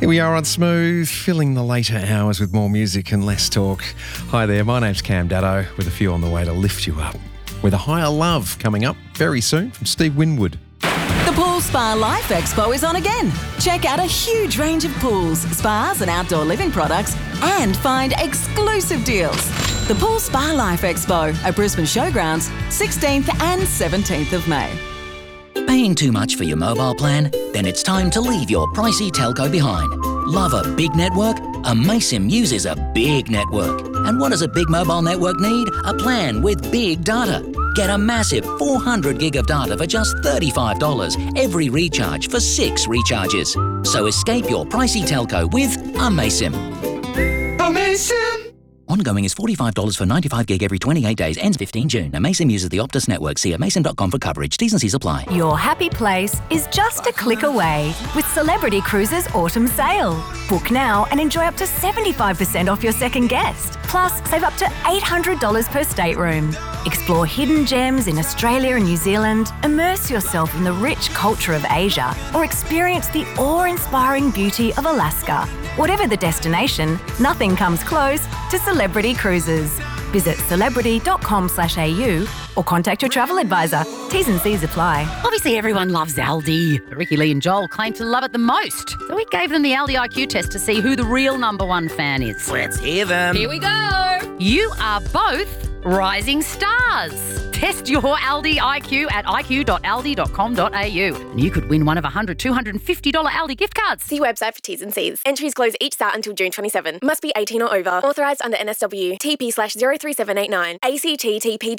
Here we are on Smooth, filling the later hours with more music and less talk. Hi there, my name's Cam Daddo, with a few on the way to lift you up. With a Higher Love coming up very soon from Steve Winwood. The Pool Spa Life Expo is on again. Check out a huge range of pools, spas and outdoor living products and find exclusive deals. The Pool Spa Life Expo at Brisbane Showgrounds, 16th and 17th of May. Paying too much for your mobile plan? Then it's time to leave your pricey telco behind. Love a big network? Amaysim uses a big network. And what does a big mobile network need? A plan with big data. Get a massive 400 gig of data for just $35 every recharge for 6 recharges. So escape your pricey telco with Amaysim. Amaysim! Ongoing is $45 for 95 gig every 28 days. Ends 15 June. Amaysim uses the Optus network. See amaysim.com for coverage. T's and C's apply. Your happy place is just a click away with Celebrity Cruises Autumn Sale. Book now and enjoy up to 75% off your second guest. Plus, save up to $800 per stateroom. Explore hidden gems in Australia and New Zealand, immerse yourself in the rich culture of Asia, or experience the awe-inspiring beauty of Alaska. Whatever the destination, nothing comes close to Celebrity Cruises. Visit celebrity.com/au or contact your travel advisor. T's and C's apply. Obviously, everyone loves Aldi. But Ricky Lee and Joel claim to love it the most. So we gave them the Aldi IQ test to see who the real number one fan is. Let's hear them. Here we go. You are both rising stars. Test your Aldi IQ at iq.aldi.com.au and you could win one of $100, $250 Aldi gift cards. See website for T's and C's. Entries close each start until June 27. Must be 18 or over. Authorised under NSW. TP/03789. ACT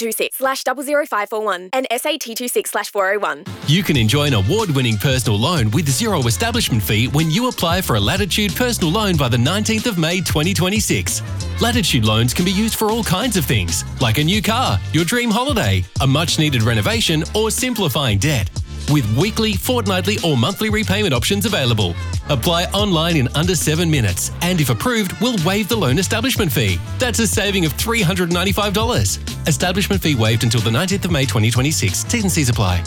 TP26/00541. And SAT26/401. You can enjoy an award-winning personal loan with zero establishment fee when you apply for a Latitude personal loan by the 19th of May 2026. Latitude loans can be used for all kinds of things, like a new car, your dream holiday, a much-needed renovation, or simplifying debt. With weekly, fortnightly, or monthly repayment options available. Apply online in under 7 minutes, and if approved, we'll waive the loan establishment fee. That's a saving of $395. Establishment fee waived until the 19th of May 2026. T's and C's apply.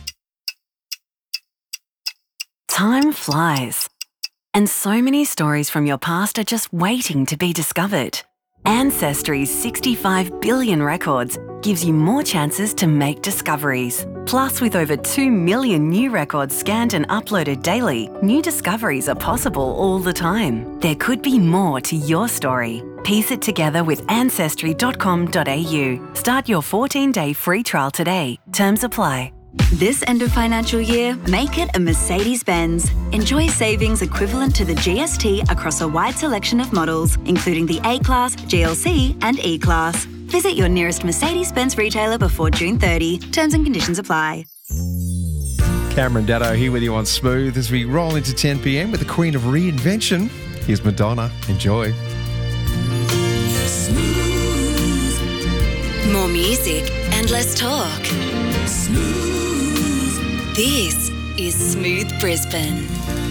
Time flies. And so many stories from your past are just waiting to be discovered. Ancestry's 65 billion records gives you more chances to make discoveries. Plus, with over 2 million new records scanned and uploaded daily, new discoveries are possible all the time. There could be more to your story. Piece it together with ancestry.com.au. Start your 14-day free trial today. Terms apply. This end of financial year, make it a Mercedes-Benz. Enjoy savings equivalent to the GST across a wide selection of models, including the A-Class, GLC and E-Class. Visit your nearest Mercedes-Benz retailer before June 30. Terms and conditions apply. Cameron Daddo here with you on Smooth as we roll into 10 p.m. with the Queen of Reinvention. Here's Madonna. Enjoy. Smooth. More music and less talk. Smooth. This is Smooth Brisbane.